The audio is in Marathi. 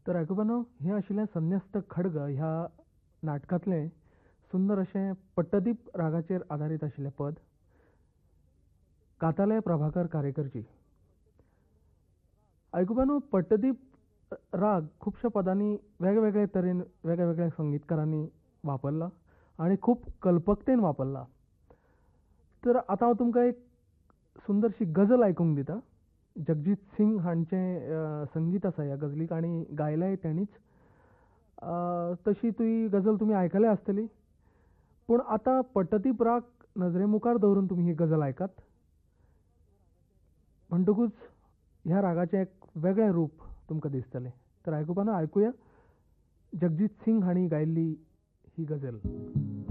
तर आयकुबानो हे आशिल्लें संन्यस्त खड्ग ह्या नाटकांतलें सुंदर अशें पट्टदीप रागाचेर आदारीत आशिल्लें पद गाताले प्रभाकर कारेकरची. आयकुबानो पट्टदीप राग खुबश्या पदांनी वेगवेगळे तरेन वेगवेगळ्या संगीतकारांनी वापरला आनी खूब कल्पकतेन वापरला. तर आतां हांव तुमकां एक सुंदरशी गजल आयकूंक दिता. जगजीत सिंग हांचें संगीत आसा ह्या गजलीक आनी गायल्याय तेणीच. तशी ती गजल तुमी आयकल्या आसतली. पूण आतां पट्टदीप राग नजरे मुखार दवरून तुमी ही गजल आयकात. म्हणटकूच ह्या रागाचें एक वेगळें रूप तुमकां दिसतलें. तर आयकुपानो आयकुया जगजीत सिंग हांणी गायिल्ली ही गजल.